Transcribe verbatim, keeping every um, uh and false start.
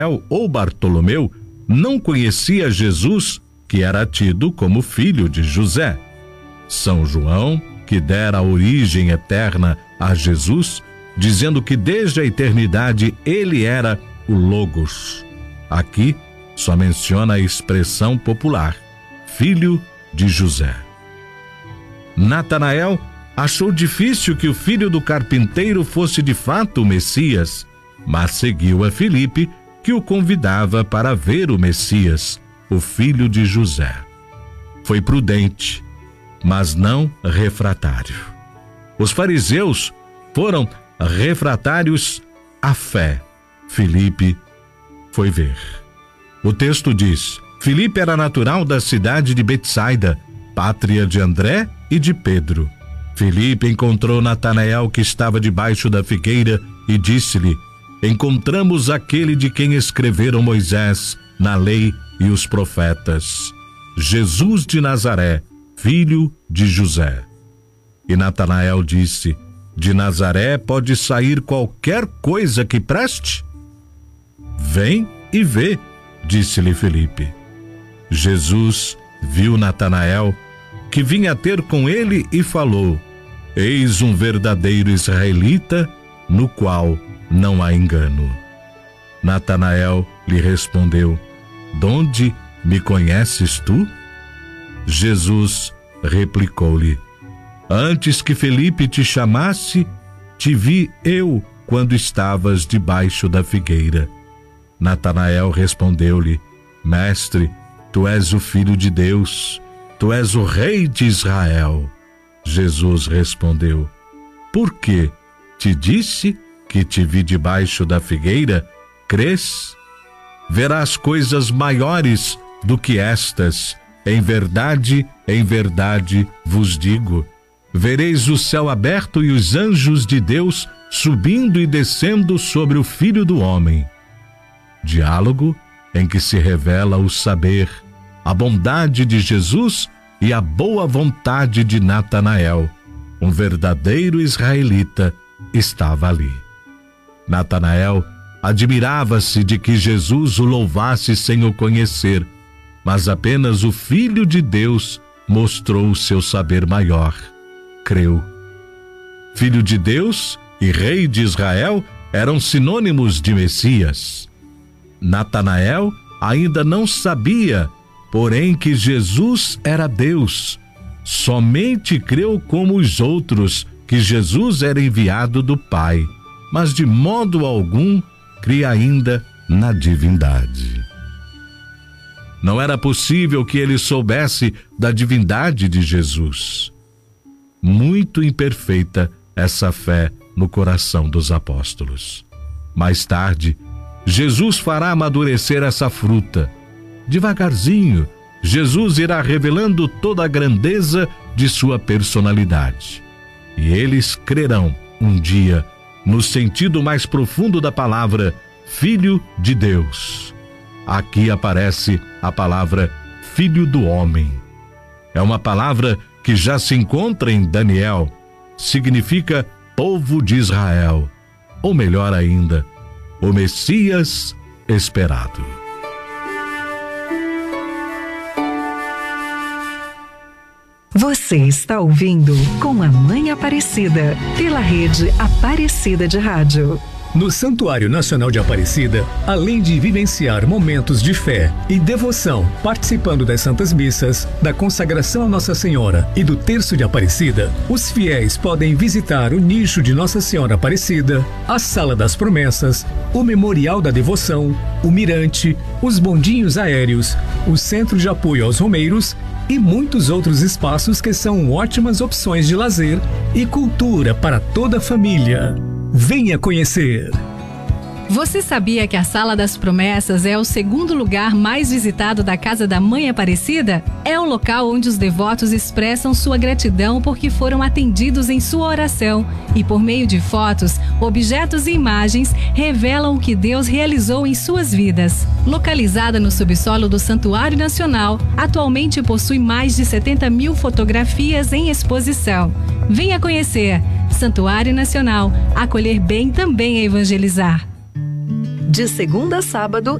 ou Bartolomeu não conhecia Jesus, que era tido como filho de José. São João, que dera a origem eterna a Jesus, dizendo que desde a eternidade ele era o Logos. Aqui só menciona a expressão popular, filho de José. Natanael achou difícil que o filho do carpinteiro fosse de fato o Messias, mas seguiu a Filipe, que o convidava para ver o Messias, o filho de José. Foi prudente, mas não refratário. Os fariseus foram refratários à fé. Filipe foi ver. O texto diz: Filipe era natural da cidade de Betsaida, pátria de André e de Pedro. Filipe encontrou Natanael, que estava debaixo da figueira, e disse-lhe: encontramos aquele de quem escreveram Moisés na lei e os profetas, Jesus de Nazaré, filho de José. E Natanael disse: de Nazaré pode sair qualquer coisa que preste? Vem e vê, disse-lhe Filipe. Jesus viu Natanael, que vinha ter com ele, e falou: eis um verdadeiro israelita, no qual não há engano. Natanael lhe respondeu: donde me conheces tu? Jesus replicou-lhe: antes que Filipe te chamasse, te vi eu quando estavas debaixo da figueira. Natanael respondeu-lhe: mestre, tu és o Filho de Deus, tu és o Rei de Israel. Jesus respondeu: por que te disse que te vi debaixo da figueira, crês? Verás coisas maiores do que estas. Em verdade, em verdade vos digo, vereis o céu aberto e os anjos de Deus subindo e descendo sobre o Filho do Homem. Diálogo em que se revela o saber, a bondade de Jesus e a boa vontade de Natanael. Um verdadeiro israelita estava ali. Natanael admirava-se de que Jesus o louvasse sem o conhecer, mas apenas o Filho de Deus mostrou o seu saber maior. Creu. Filho de Deus e Rei de Israel eram sinônimos de Messias. Natanael ainda não sabia, porém, que Jesus era Deus. Somente creu como os outros que Jesus era enviado do Pai, mas de modo algum cria ainda na divindade. Não era possível que ele soubesse da divindade de Jesus. Muito imperfeita essa fé no coração dos apóstolos. Mais tarde, Jesus fará amadurecer essa fruta. Devagarzinho, Jesus irá revelando toda a grandeza de sua personalidade. E eles crerão um dia no sentido mais profundo da palavra Filho de Deus. Aqui aparece a palavra Filho do Homem. É uma palavra que já se encontra em Daniel. Significa povo de Israel, ou melhor ainda, o Messias esperado. Você está ouvindo Com a Mãe Aparecida, pela rede Aparecida de Rádio. No Santuário Nacional de Aparecida, além de vivenciar momentos de fé e devoção, participando das Santas Missas, da consagração a Nossa Senhora e do Terço de Aparecida, os fiéis podem visitar o nicho de Nossa Senhora Aparecida, a Sala das Promessas, o Memorial da Devoção, o Mirante, os bondinhos aéreos, o Centro de Apoio aos Romeiros e muitos outros espaços que são ótimas opções de lazer e cultura para toda a família. Venha conhecer! Você sabia que a Sala das Promessas é o segundo lugar mais visitado da Casa da Mãe Aparecida? É o local onde os devotos expressam sua gratidão porque foram atendidos em sua oração e, por meio de fotos, objetos e imagens, revelam o que Deus realizou em suas vidas. Localizada no subsolo do Santuário Nacional, atualmente possui mais de setenta mil fotografias em exposição. Venha conhecer! Santuário Nacional, acolher bem também é evangelizar. de segunda a sábado,